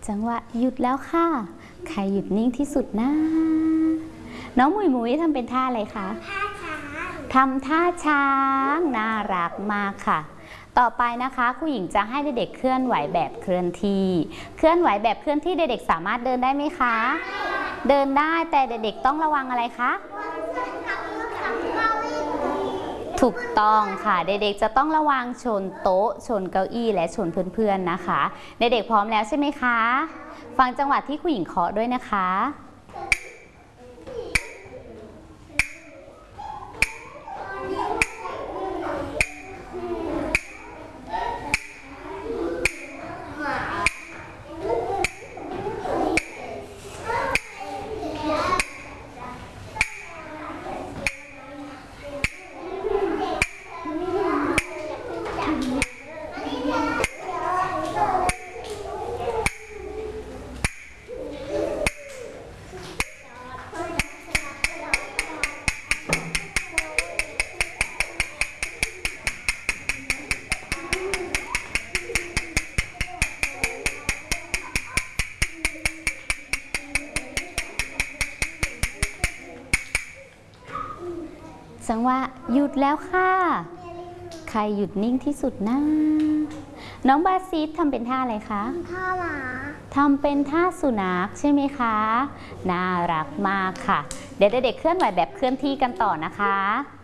จังหวะหยุดแล้วค่ะใครหยุดนิ่งที่สุดนะน้องหมุยหมุยทำเป็นท่าอะไรคะท่าช้างทำท่าช้างน่ารักมากค่ะต่อไปนะคะครูหญิงจะให้เด็กๆเคลื่อนไหวแบบเคลื่อนที่เคลื่อนไหวแบบเคลื่อนที่เด็กๆสามารถเดินได้ไหมคะเดินได้แต่เด็กๆต้องระวังอะไรคะถูกต้องค่ะเด็กๆจะต้องระวังชนโต๊ะชนเก้าอี้และชนเพื่อนๆนะคะเด็กๆพร้อมแล้วใช่ไหมคะฟังจังหวะที่ครูหญิงเคาะด้วยนะคะจังหวะหยุดแล้วค่ะใครหยุดนิ่งที่สุดนะน้องบาซีทำเป็นท่าอะไรคะท่าหมาทำเป็นท่าสุนัขใช่ไหมคะน่ารักมากค่ะเดี๋ยวเด็กๆเคลื่อนไหวแบบเคลื่อนที่กันต่อนะคะ